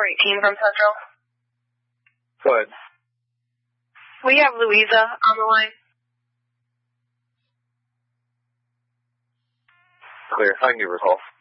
418 from Central. Go ahead. We have Louisa on the line. Clear. I can give her a call.